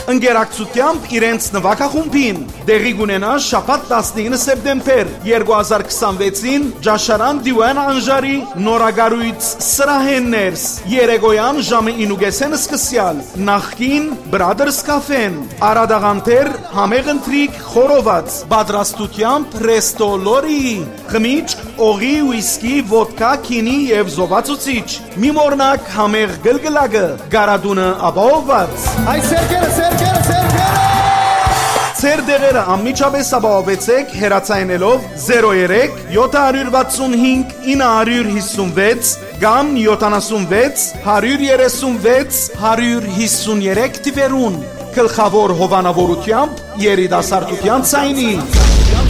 Ընկերակցությամբ իրենց նվագախումբին դեղի կունենա շաբաթ 19 սեպտեմբեր 2026-ին Ջաշարան Դիվան Անժարի նորագարույց սրահեններս երեկոյան ժամը 9:30 սկսյալ նախկին Brothers Cafe-ն Արադաղանտեր համեղ ընթրիք խորոված պատրաստությամբ Resto Lori խմիչք օղի ուիսկի ոդկա քինի եւ զովացուցիչ մի մորնակ համեղ գլգլակը գարադունը ապահովված Այ սերկերը Ձեր դեղերը անմիջապես ապահովեցեք հեռացայինելով 03 765 956 կամ 76 136 153 տիվերուն գլխավոր հովանավորությամբ երիտասարդության ցայնի